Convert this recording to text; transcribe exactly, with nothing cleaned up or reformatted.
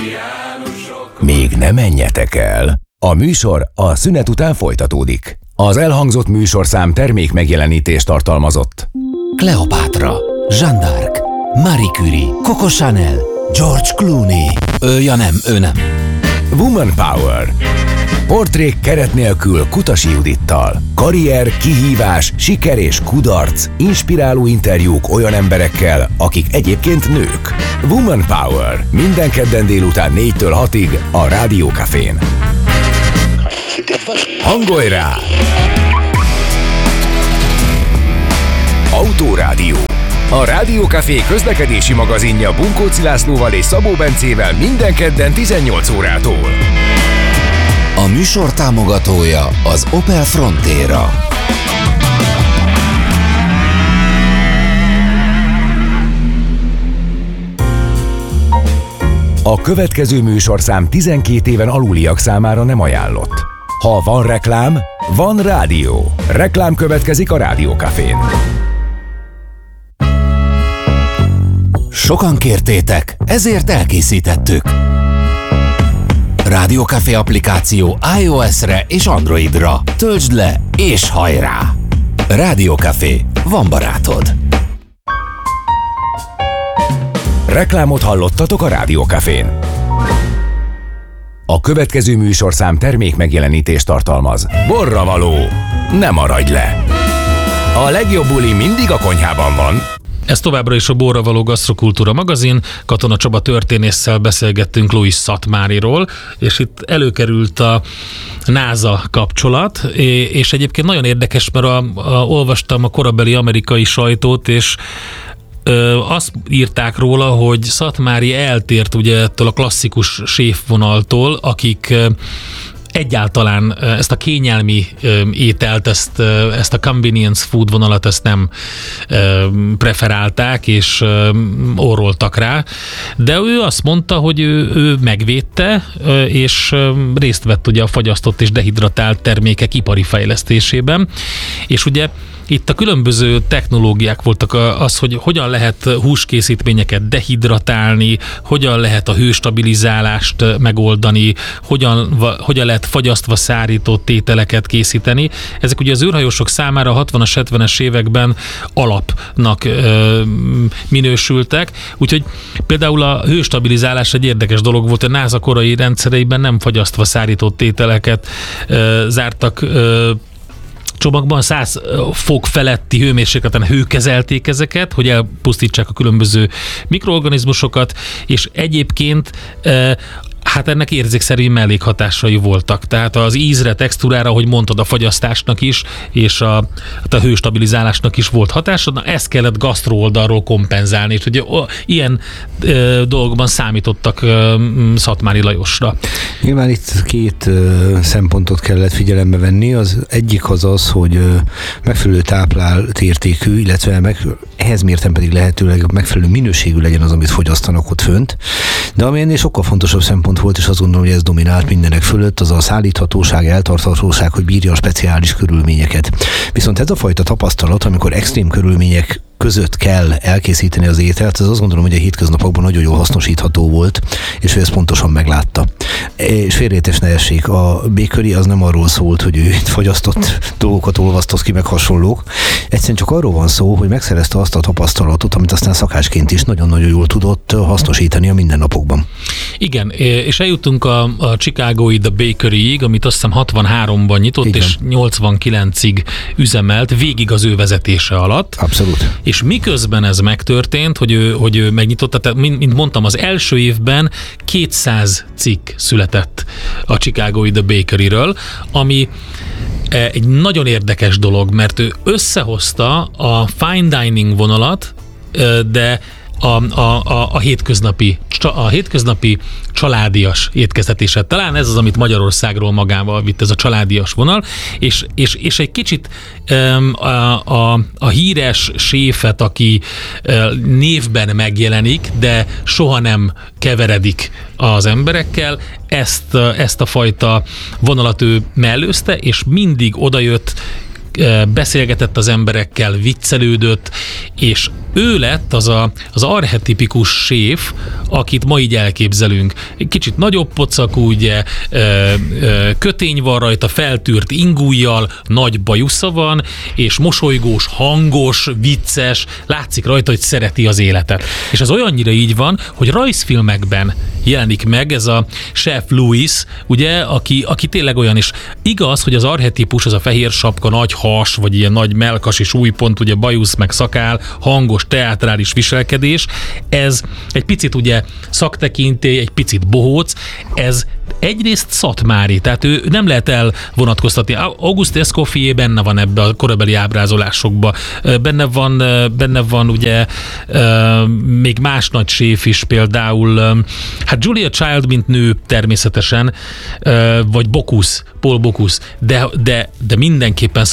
Még ne menjetek el! A műsor a szünet után folytatódik. Az elhangzott műsorszám termék megjelenítést tartalmazott. Kleopátra, Jeanne d'Arc, Marie Curie, Coco Chanel, George Clooney. Ő, ja nem, ő nem. Woman Power. Portrék keret nélkül Kutasi Judittal. Karrier, kihívás, siker és kudarc. Inspiráló interjúk olyan emberekkel, akik egyébként nők. Woman Power. Minden kedden délután négytől hatig a Rádió Cafén. Hangolj rá! Autórádió. A Rádió Café közlekedési magazinja Bunkóci Lászlóval és Szabó Bencével minden kedden tizennyolc órától. A műsor támogatója az Opel Frontera. A következő műsorszám tizenkét éven aluliak számára nem ajánlott. Ha van reklám, van rádió. Reklám következik a Rádió Cafén. Sokan kértétek, ezért elkészítettük. Rádió Café applikáció iOS-re és Androidra. Töltsd le és hajrá! Rádió Café, van barátod. Reklámot hallottatok a Rádió Cafén. A következő műsorszám termék megjelenítést tartalmaz. Borravaló, ne maradj le! A legjobb buli mindig a konyhában van. Ez továbbra is a Borravaló Gasztrokultúra magazin. Katona Csaba történésszel beszélgettünk Louis Szatmáriról, és itt előkerült a NASA kapcsolat, és egyébként nagyon érdekes, mert a, a, olvastam a korabeli amerikai sajtót, és Ö, azt írták róla, hogy Szatmári eltért ugye ettől a klasszikus séfvonaltól, akik ö, egyáltalán ezt a kényelmi ö, ételt, ezt, ö, ezt a convenience food vonalat ezt nem ö, preferálták, és ö, orroltak rá. De ő azt mondta, hogy ő, ő megvédte, ö, és ö, részt vett ugye a fagyasztott és dehidratált termékek ipari fejlesztésében, és ugye itt a különböző technológiák voltak az, hogy hogyan lehet húskészítményeket dehidratálni, hogyan lehet a hőstabilizálást megoldani, hogyan, hogyan lehet fagyasztva szárított ételeket készíteni. Ezek ugye az űrhajósok számára a hatvanas, hetvenes években alapnak ö, minősültek, úgyhogy például a hőstabilizálás egy érdekes dolog volt, a NASA korai rendszereiben nem fagyasztva szárított ételeket ö, zártak ö, csomagban, száz fok feletti hőmérsékleten hőkezelték ezeket, hogy elpusztítsák a különböző mikroorganizmusokat, és egyébként hát ennek érzékszerű mellékhatásai voltak. Tehát az ízre, textúrára, ahogy mondtad, a fagyasztásnak is, és a, a hőstabilizálásnak is volt hatása. Na, ezt kellett gasztró oldalról kompenzálni. És ugye o, ilyen ö, dolgokban számítottak ö, Szatmári Lajosra. Nyilván itt két ö, szempontot kellett figyelembe venni. Az egyik az az, hogy ö, megfelelő táplált értékű, illetve meg, ehhez mérten pedig lehetőleg megfelelő minőségű legyen az, amit fogyasztanak ott fönt. De ami ennél sokkal fontosabb szempont volt, és azt gondolom, hogy ez dominált mindenek fölött, az a szállíthatóság, eltarthatóság, hogy bírja a speciális körülményeket. Viszont ez a fajta tapasztalat, amikor extrém körülmények között kell elkészíteni az ételt, ez azt gondolom, hogy a hétköznapokban nagyon jól hasznosítható volt, és ő ezt pontosan meglátta. És félreértés ne essék, a bakery az nem arról szólt, hogy ő itt fagyasztott dolgokat olvasztott ki, meg hasonlók. Egyszerűen csak arról van szó, hogy megszerezte azt a tapasztalatot, amit aztán szakácsként is nagyon-nagyon jól tudott hasznosítani a mindennapokban. Igen, és eljutunk a, a Chicagói The Bakeryig, amit azt hiszem hatvanháromban nyitott, igen, és nyolcvankilencig üzemelt, végig az ő vezetése alatt. Abszolút. És miközben ez megtörtént, hogy ő, hogy ő megnyitotta, tehát mint mondtam, az első évben kétszáz cikk született a Chicagói The Bakeryről, ami egy nagyon érdekes dolog, mert ő összehozta a fine dining vonalat, de A, a, a, a, hétköznapi, a hétköznapi családias étkeztetését. Talán ez az, amit Magyarországról magával vitt, ez a családias vonal, és, és, és egy kicsit um, a, a, a híres séfet, aki uh, névben megjelenik, de soha nem keveredik az emberekkel, ezt, ezt a fajta vonalat ő mellőzte, és mindig odajött, beszélgetett az emberekkel, viccelődött, és ő lett az a, az archetipikus séf, akit ma így elképzelünk. Kicsit nagyobb pocakú, ugye, kötény van rajta, feltűrt ingújjal, nagy bajusza van, és mosolygós, hangos, vicces, látszik rajta, hogy szereti az életet. És az olyannyira így van, hogy rajzfilmekben jelenik meg ez a Chef Louis, ugye, aki, aki tényleg olyan is. Igaz, hogy az archetipus, az a fehér sapka, nagy has, vagy ilyen nagy melkas és újpont, ugye bajusz, meg szakál, hangos, teátrális viselkedés, ez egy picit ugye szaktekintély, egy picit bohóc, ez egyrészt szatmári, tehát ő nem lehet elvonatkoztatni. Auguste Escoffier benne van ebbe a korabeli ábrázolásokba. Benne van, benne van ugye még más nagy séf is, például hát Julia Child, mint nő természetesen, vagy Bocuse, Paul Bocuse, de, de, de mindenképpen